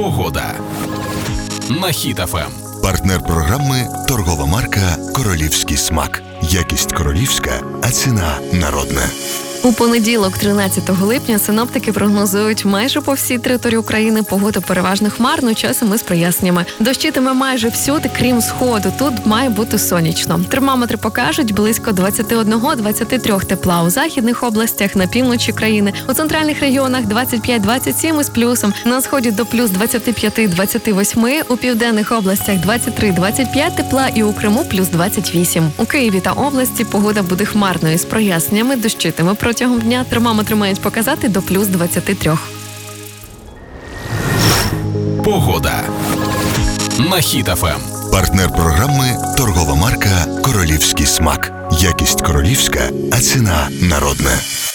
Погода на Хіт ФМ. Партнер програми – торгова марка «Королівський смак». Якість королівська, а ціна народна. У понеділок, 13 липня, синоптики прогнозують майже по всій території України погоду переважно хмарно, часом із проясненнями. Дощитиме майже всюди, крім сходу. Тут має бути сонячно. Термометри покажуть близько 21-23 тепла у західних областях, на півночі країни. У центральних регіонах 25-27 із плюсом, на сході до плюс 25-28, у південних областях 23-25 тепла і у Криму плюс 28. У Києві та області погода буде хмарною з проясненнями, дощитиме протягом дня, термометри мають показати до плюс 23. Погода на Хіт ФМ. Партнер програми – торгова марка «Королівський смак». Якість королівська, а ціна народна.